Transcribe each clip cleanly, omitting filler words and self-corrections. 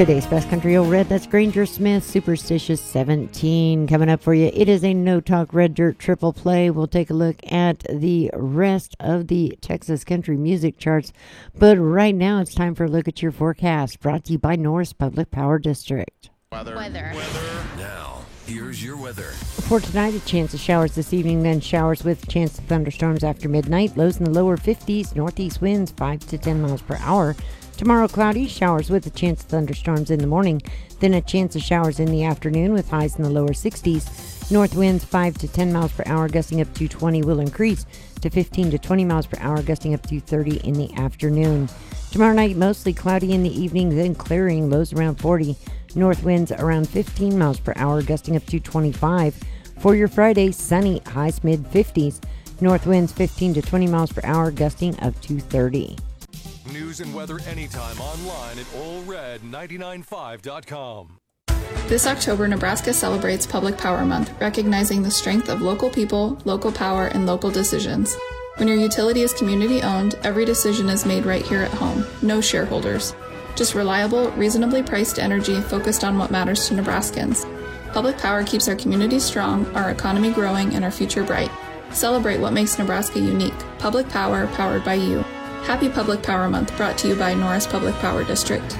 Today's Best Country Old Red, that's Granger Smith, Superstitious 17. Coming up for you, it is a No Talk Red Dirt triple play. We'll take a look at the rest of the Texas country music charts. But right now, it's time for a look at your forecast, brought to you by Norris Public Power District. Weather. Now, here's your weather. For tonight, a chance of showers this evening, then showers with a chance of thunderstorms after midnight. Lows in the lower 50s, northeast winds 5 to 10 miles per hour. Tomorrow, cloudy, showers with a chance of thunderstorms in the morning, then a chance of showers in the afternoon with highs in the lower 60s. North winds 5 to 10 miles per hour, gusting up to 20 will increase to 15 to 20 miles per hour, gusting up to 30 in the afternoon. Tomorrow night, mostly cloudy in the evening, then clearing, lows around 40. North winds around 15 miles per hour, gusting up to 25. For your Friday, sunny, highs mid-50s. North winds 15 to 20 miles per hour, gusting up to 30. News and weather anytime online at allred995.com. This October, Nebraska celebrates Public Power Month, recognizing the strength of local people, local power, and local decisions. When your utility is community-owned, every decision is made right here at home. No shareholders. Just reliable, reasonably priced energy focused on what matters to Nebraskans. Public power keeps our community strong, our economy growing, and our future bright. Celebrate what makes Nebraska unique. Public power, powered by you. Happy Public Power Month, brought to you by Norris Public Power District.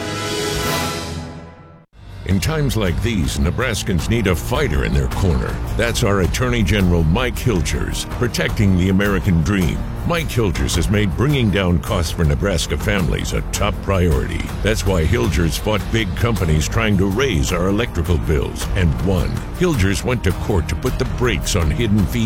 In times like these, Nebraskans need a fighter in their corner. That's our Attorney General Mike Hilgers, protecting the American dream. Mike Hilgers has made bringing down costs for Nebraska families a top priority. That's why Hilgers fought big companies trying to raise our electrical bills and won. Hilgers went to court to put the brakes on hidden fees